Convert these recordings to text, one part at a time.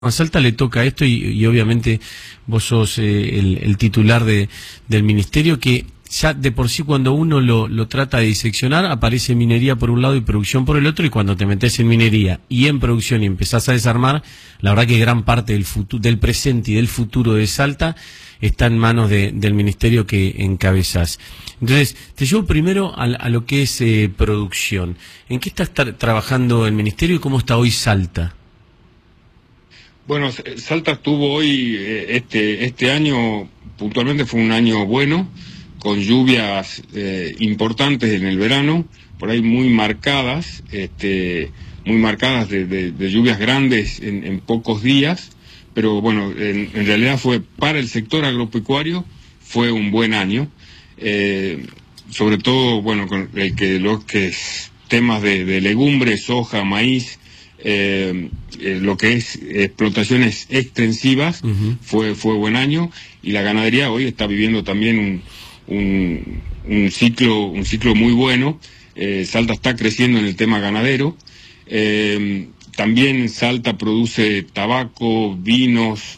A Salta le toca esto y obviamente vos sos el titular del ministerio, que ya de por sí cuando uno lo trata de diseccionar aparece minería por un lado y producción por el otro, y cuando te metes en minería y en producción y empezás a desarmar, la verdad que gran parte del presente y del futuro de Salta está en manos del ministerio que encabezás. Entonces, te llevo primero a lo que es producción. ¿En qué está trabajando el ministerio y cómo está hoy Salta? Bueno, Salta tuvo hoy, este año, puntualmente fue un año bueno, con lluvias importantes en el verano, por ahí muy marcadas de lluvias grandes en pocos días, pero bueno, en realidad fue para el sector agropecuario, fue un buen año, sobre todo, bueno, con los temas de legumbres, soja, maíz, lo que es explotaciones extensivas, fue buen año, y la ganadería hoy está viviendo también un ciclo muy bueno. Salta está creciendo en el tema ganadero. También Salta produce tabaco, vinos,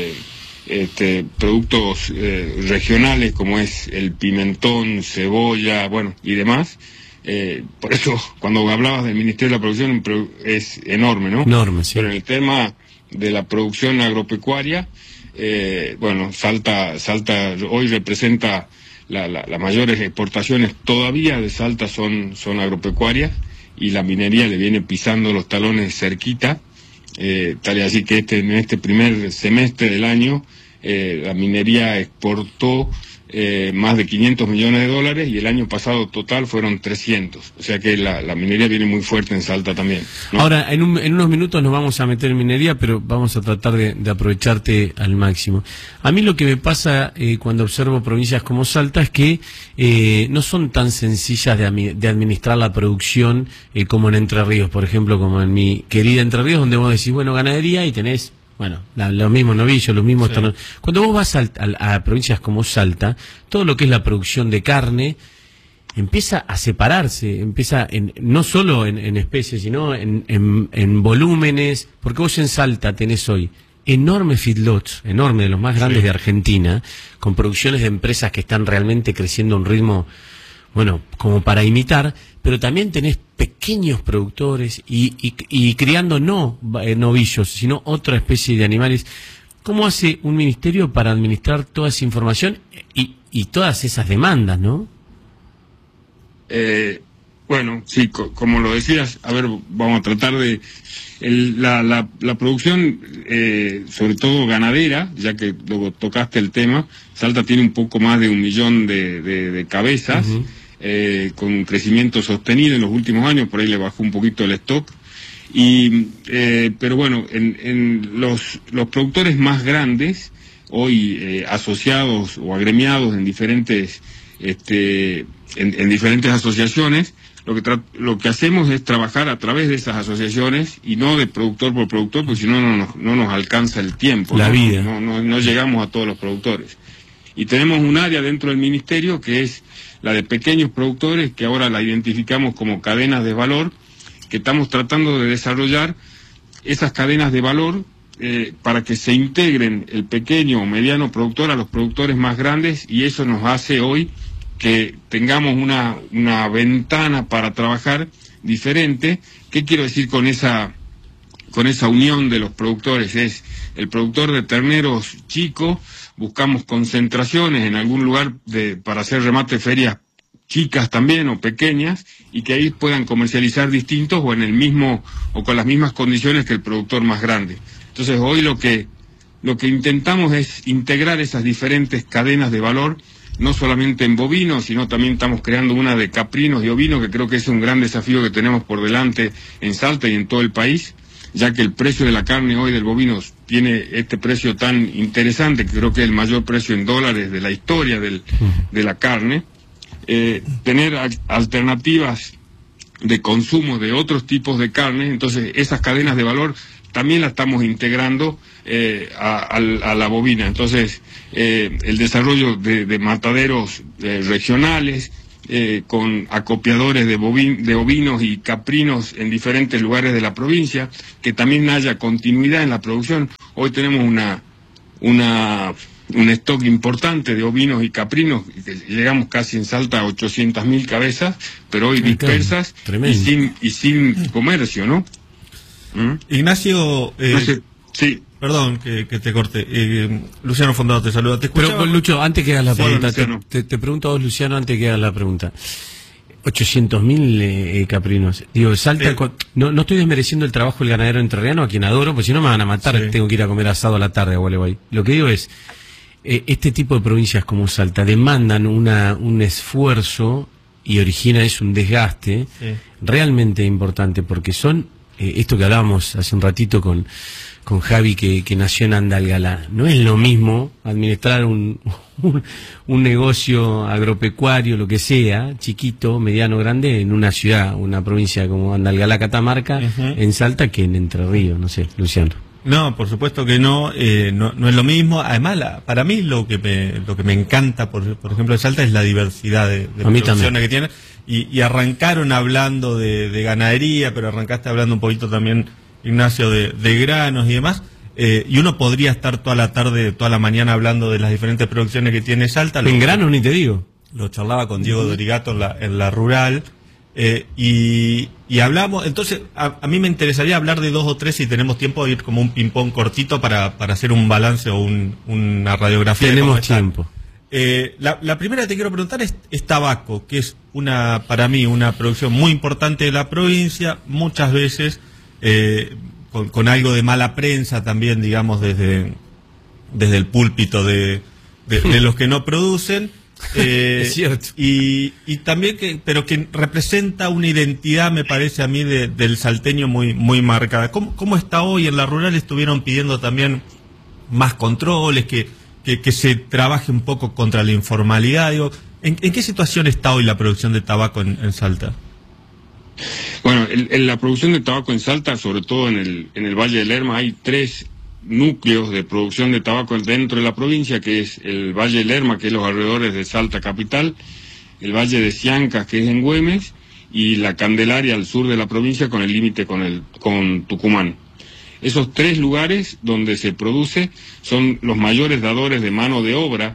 productos regionales como es el pimentón, cebolla, bueno, y demás. Por eso, cuando hablabas del Ministerio de la Producción, es enorme, ¿no? Enorme, sí. Pero en el tema de la producción agropecuaria, bueno, Salta hoy representa las mayores exportaciones todavía de Salta son agropecuarias, y la minería le viene pisando los talones cerquita, tal y así que en este primer semestre del año, la minería exportó más de $500 millones, y el año pasado total fueron 300. O sea que la minería viene muy fuerte en Salta también, ¿no? Ahora, en unos minutos nos vamos a meter en minería, pero vamos a tratar de aprovecharte al máximo. A mí lo que me pasa cuando observo provincias como Salta es que no son tan sencillas de administrar la producción como en Entre Ríos, por ejemplo, como en mi querida Entre Ríos, donde vos decís, bueno, ganadería y tenés... Bueno, los mismos novillos, los mismos... Sí. Cuando vos vas a provincias como Salta, todo lo que es la producción de carne empieza a separarse, no solo en especies, sino en volúmenes, porque vos en Salta tenés hoy enormes feedlots, enormes, de los más grandes, sí, de Argentina, con producciones de empresas que están realmente creciendo a un ritmo, bueno, como para imitar, pero también tenés pequeños productores y criando no novillos, sino otra especie de animales. ¿Cómo hace un ministerio para administrar toda esa información y todas esas demandas, no? Bueno, sí, como lo decías, a ver, vamos a tratar de... La producción, sobre todo ganadera, ya que luego tocaste el tema, Salta tiene un poco más de 1 millón de cabezas, con un crecimiento sostenido en los últimos años, por ahí le bajó un poquito el stock, pero bueno, en los productores más grandes, hoy asociados o agremiados en diferentes asociaciones, lo que hacemos es trabajar a través de esas asociaciones y no de productor por productor, porque si no nos alcanza el tiempo, la vida. No llegamos a todos los productores. Y tenemos un área dentro del ministerio que es la de pequeños productores, que ahora la identificamos como cadenas de valor, que estamos tratando de desarrollar esas cadenas de valor para que se integren el pequeño o mediano productor a los productores más grandes, y eso nos hace hoy que tengamos una ventana para trabajar diferente. ¿Qué quiero decir con esa unión de los productores? Es el productor de terneros chico, buscamos concentraciones en algún lugar para hacer remate, ferias chicas también o pequeñas, y que ahí puedan comercializar distintos o en el mismo o con las mismas condiciones que el productor más grande. Entonces hoy lo que intentamos es integrar esas diferentes cadenas de valor, no solamente en bovinos, sino también estamos creando una de caprinos y ovinos, que creo que es un gran desafío que tenemos por delante en Salta y en todo el país, ya que el precio de la carne hoy del bovino tiene este precio tan interesante, que creo que es el mayor precio en dólares de la historia de la carne. Tener alternativas de consumo de otros tipos de carne, entonces esas cadenas de valor también las estamos integrando a la bovina. Entonces el desarrollo de mataderos regionales, con acopiadores de ovinos y caprinos en diferentes lugares de la provincia, que también haya continuidad en la producción. Hoy tenemos un stock importante de ovinos y caprinos, que llegamos casi en Salta a 800.000 cabezas, pero hoy dispersas y sin comercio, ¿no? Ignacio, sí. Perdón que te corte. Luciano Fondado te saluda. Te pero Lucho, antes que hagas la pregunta, te pregunto a vos, Luciano, antes que hagas la pregunta. 800.000 caprinos. Digo, Salta, no estoy desmereciendo el trabajo del ganadero entrerriano, a quien adoro, porque si no me van a matar, tengo que ir a comer asado a la tarde a Gualeguay. Lo que digo es, este tipo de provincias como Salta demandan un esfuerzo y origina eso un desgaste realmente importante, porque son, esto que hablábamos hace un ratito con Javi, que nació en Andalgalá. No es lo mismo administrar un negocio agropecuario, lo que sea, chiquito, mediano, grande, en una ciudad, una provincia como Andalgalá, Catamarca, en Salta, que en Entre Ríos, no sé, Luciano. No, por supuesto que no es lo mismo. Además, para mí lo que me encanta, por ejemplo, de Salta es la diversidad de producciones que tiene. Y arrancaron hablando de ganadería, pero arrancaste hablando un poquito también, Ignacio, de granos y demás, y uno podría estar toda la tarde, toda la mañana hablando de las diferentes producciones que tiene Salta. En granos ni te digo. Lo charlaba con Diego Dorigato en la rural, y hablamos, entonces a mí me interesaría hablar de 2 o 3 si tenemos tiempo de ir como un ping-pong cortito para hacer un balance o una radiografía. Tenemos tiempo. La primera que te quiero preguntar es tabaco, que es para mí una producción muy importante de la provincia, muchas veces con algo de mala prensa también, digamos, desde el púlpito de los que no producen, es cierto. y también pero que representa una identidad, me parece a mí, del salteño muy, muy marcada. ¿Cómo está hoy? En la rural estuvieron pidiendo también más controles, que se trabaje un poco contra la informalidad. Digo, ¿en qué situación está hoy la producción de tabaco en Salta? Bueno, en la producción de tabaco en Salta, sobre todo en el Valle del Lerma, hay 3 núcleos de producción de tabaco dentro de la provincia, que es el Valle del Lerma, que es los alrededores de Salta capital, el Valle de Siancas, que es en Güemes, y la Candelaria al sur de la provincia con el límite con Tucumán. Esos 3 lugares donde se produce son los mayores dadores de mano de obra,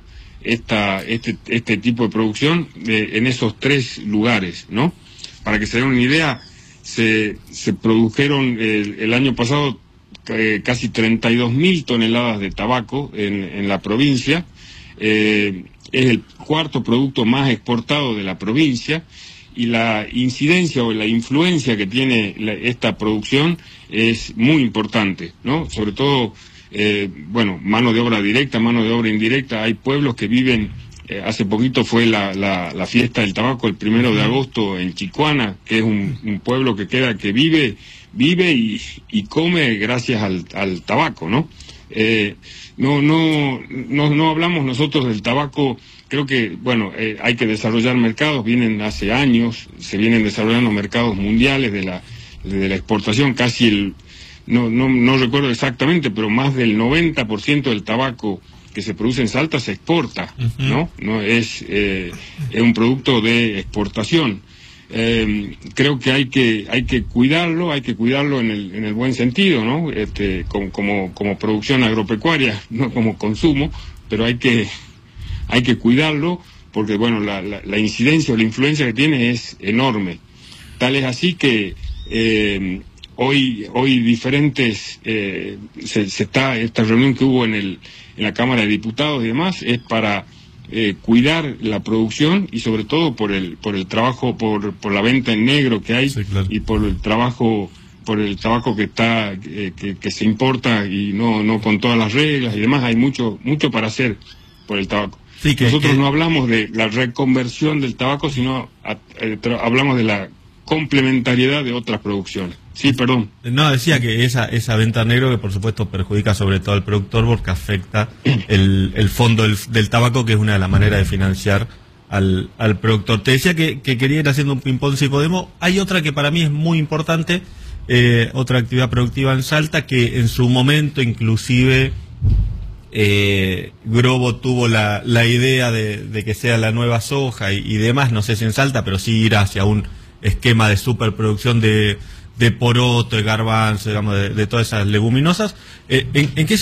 este tipo de producción en esos 3 lugares, ¿no? Para que se den una idea, se produjeron el año pasado casi 32.000 toneladas de tabaco en la provincia. Es el 4º producto más exportado de la provincia, y la incidencia o la influencia que tiene esta producción es muy importante, ¿no? Sobre todo, mano de obra directa, mano de obra indirecta. Hay pueblos que viven, hace poquito fue la fiesta del tabaco, el 1 de agosto en Chicuana, que es un pueblo que vive y come gracias al tabaco, ¿no? No hablamos nosotros del tabaco. Creo que, hay que desarrollar mercados, hace años, se vienen desarrollando mercados mundiales de la exportación, casi no recuerdo exactamente, pero más del 90% del tabaco que se produce en Salta se exporta, ¿no? No es un producto de exportación. Creo que hay que cuidarlo en el buen sentido, ¿no? Como producción agropecuaria, no como consumo, pero hay que cuidarlo, porque la incidencia o la influencia que tiene es enorme. Tal es así que hoy diferentes esta reunión que hubo en la Cámara de Diputados y demás es para cuidar la producción, y sobre todo por el trabajo, por la venta en negro que hay, sí, claro, y por el tabaco que se importa y no con todas las reglas y demás. Hay mucho para hacer por el tabaco. Sí, nosotros no hablamos de la reconversión del tabaco, sino hablamos de la complementariedad de otras producciones. Sí, perdón. No, decía que esa venta negro, que por supuesto perjudica sobre todo al productor, porque afecta el fondo del tabaco, que es una de las maneras de financiar al productor. Te decía que quería ir haciendo un ping-pong si podemos. Hay otra que para mí es muy importante, otra actividad productiva en Salta, que en su momento inclusive Grobo tuvo la idea de que sea la nueva soja y demás, no sé si en Salta, pero sí ir hacia un esquema de superproducción de poroto, de garbanzo, digamos, de todas esas leguminosas. ¿En qué